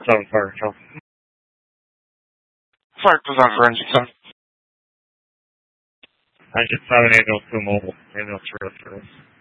7 Fire Control. Fire goes on forensic 7. I get 7802 mobile. Maybe that's for us.